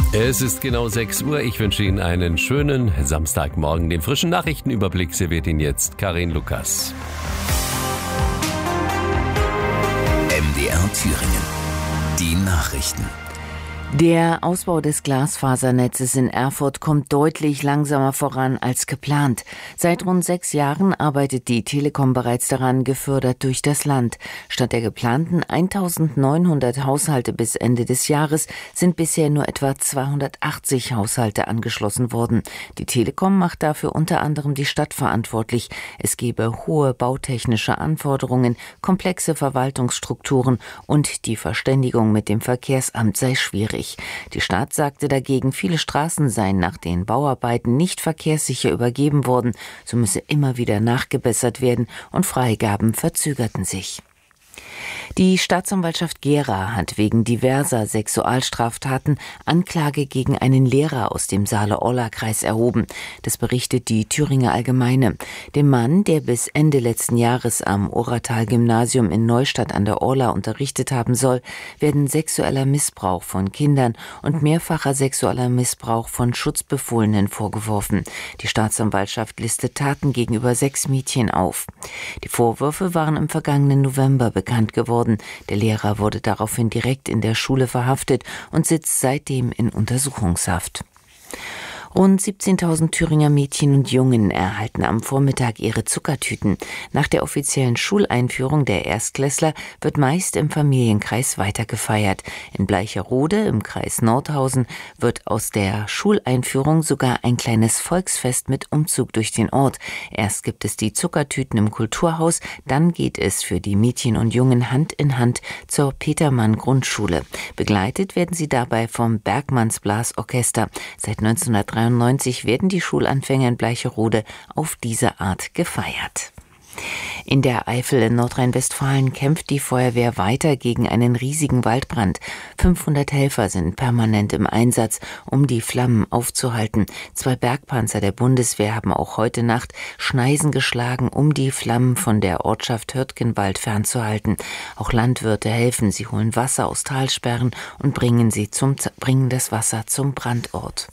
Es ist genau 6 Uhr. Ich wünsche Ihnen einen schönen Samstagmorgen. Den frischen Nachrichtenüberblick serviert Ihnen jetzt Karin Lukas. MDR Thüringen. Die Nachrichten. Der Ausbau des Glasfasernetzes in Erfurt kommt deutlich langsamer voran als geplant. Seit rund 6 Jahren arbeitet die Telekom bereits daran, gefördert durch das Land. Statt der geplanten 1900 Haushalte bis Ende des Jahres sind bisher nur etwa 280 Haushalte angeschlossen worden. Die Telekom macht dafür unter anderem die Stadt verantwortlich. Es gebe hohe bautechnische Anforderungen, komplexe Verwaltungsstrukturen und die Verständigung mit dem Verkehrsamt sei schwierig. Die Stadt sagte dagegen, viele Straßen seien nach den Bauarbeiten nicht verkehrssicher übergeben worden. So müsse immer wieder nachgebessert werden und Freigaben verzögerten sich. Die Staatsanwaltschaft Gera hat wegen diverser Sexualstraftaten Anklage gegen einen Lehrer aus dem Saale-Orla-Kreis erhoben. Das berichtet die Thüringer Allgemeine. Dem Mann, der bis Ende letzten Jahres am Oratal-Gymnasium in Neustadt an der Orla unterrichtet haben soll, werden sexueller Missbrauch von Kindern und mehrfacher sexueller Missbrauch von Schutzbefohlenen vorgeworfen. Die Staatsanwaltschaft listet Taten gegenüber 6 Mädchen auf. Die Vorwürfe waren im vergangenen November bekannt geworden. Der Lehrer wurde daraufhin direkt in der Schule verhaftet und sitzt seitdem in Untersuchungshaft. Rund 17.000 Thüringer Mädchen und Jungen erhalten am Vormittag ihre Zuckertüten. Nach der offiziellen Schuleinführung der Erstklässler wird meist im Familienkreis weiter gefeiert. In Bleicherode im Kreis Nordhausen wird aus der Schuleinführung sogar ein kleines Volksfest mit Umzug durch den Ort. Erst gibt es die Zuckertüten im Kulturhaus, dann geht es für die Mädchen und Jungen Hand in Hand zur Petermann-Grundschule. Begleitet werden sie dabei vom Bergmanns Blasorchester. Seit 1993 werden die Schulanfänger in Bleicherode auf diese Art gefeiert. In der Eifel in Nordrhein-Westfalen kämpft die Feuerwehr weiter gegen einen riesigen Waldbrand. 500 Helfer sind permanent im Einsatz, um die Flammen aufzuhalten. 2 Bergpanzer der Bundeswehr haben auch heute Nacht Schneisen geschlagen, um die Flammen von der Ortschaft Hürtgenwald fernzuhalten. Auch Landwirte helfen. Sie holen Wasser aus Talsperren und bringen das Wasser zum Brandort.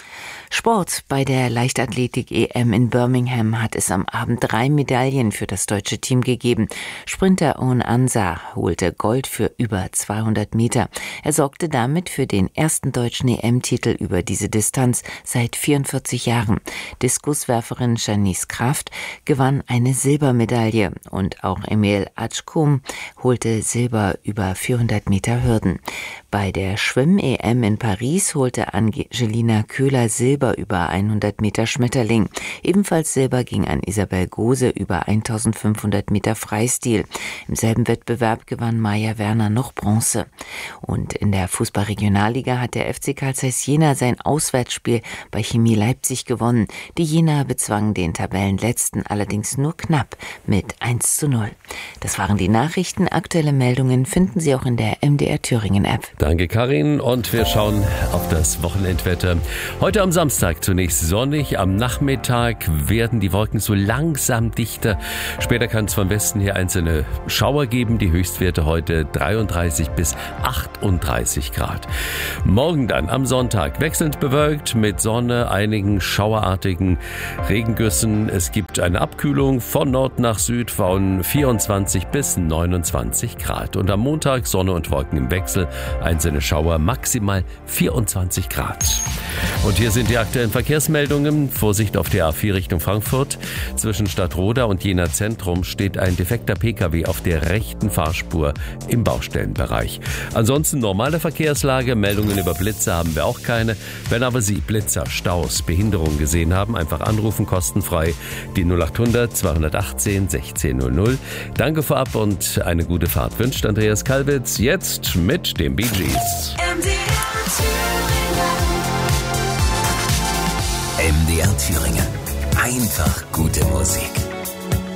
Sport. Bei der Leichtathletik-EM in Birmingham hat es am Abend 3 Medaillen für das deutsche Team gegeben. Sprinter Owen Ansa holte Gold für über 200 Meter. Er sorgte damit für den ersten deutschen EM-Titel über diese Distanz seit 44 Jahren. Diskuswerferin Janice Kraft gewann eine Silbermedaille und auch Emil Atschkum holte Silber über 400 Meter Hürden. Bei der Schwimm-EM in Paris holte Angelina Köhler Silber über 100 Meter Schmetterling. Ebenfalls Silber ging an Isabel Gose über 1500 Meter Freistil. Im selben Wettbewerb gewann Maja Werner noch Bronze. Und in der Fußball-Regionalliga hat der FC Carl Zeiss Jena sein Auswärtsspiel bei Chemie Leipzig gewonnen. Die Jenaer bezwangen den Tabellenletzten allerdings nur knapp mit 1:0. Das waren die Nachrichten. Aktuelle Meldungen finden Sie auch in der MDR Thüringen App. Danke, Karin. Und wir schauen auf das Wochenendwetter. Heute am Samstag zunächst sonnig. Am Nachmittag werden die Wolken so langsam dichter. Später kann es vom Westen her einzelne Schauer geben. Die Höchstwerte heute 33 bis 38 Grad. Morgen dann am Sonntag wechselnd bewölkt mit Sonne, einigen schauerartigen Regengüssen. Es gibt eine Abkühlung von Nord nach Süd von 24 bis 29 Grad. Und am Montag Sonne und Wolken im Wechsel. Einzelne Schauer, maximal 24 Grad. Und hier sind die aktuellen Verkehrsmeldungen. Vorsicht auf der A4 Richtung Frankfurt. Zwischen Stadtroda und Jena Zentrum steht ein defekter Pkw auf der rechten Fahrspur im Baustellenbereich. Ansonsten normale Verkehrslage. Meldungen über Blitze haben wir auch keine. Wenn aber Sie Blitzer, Staus, Behinderungen gesehen haben, einfach anrufen, kostenfrei. Die 0800 218 1600. Danke vorab und eine gute Fahrt wünscht Andreas Kalwitz. Jetzt mit dem Bee Gees. MDR Thüringen. Einfach gute Musik.